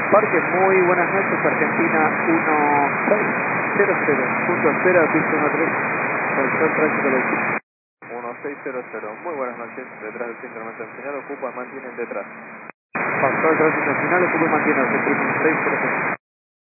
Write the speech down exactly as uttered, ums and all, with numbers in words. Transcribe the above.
Parque, muy buenas noches, Argentina uno seis cero cero, punto espera, pista uno tres, sector tráfico del uno seis cero cero, muy buenas noches, detrás del centro de señal, ocupa, mantienen detrás. pasó el tránsito final, ocupa y mantiene, seis cero cero.